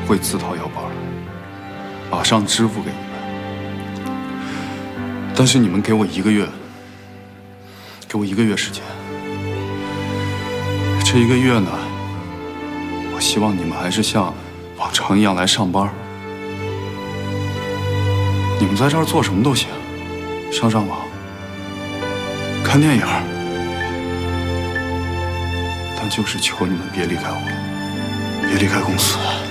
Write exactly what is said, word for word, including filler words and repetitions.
会自掏腰包，马上支付给你们。但是你们给我一个月，给我一个月时间。这一个月呢，我希望你们还是像往常一样来上班。你们在这儿做什么都行，上上网、看电影，但就是求你们别离开我，别离开公司。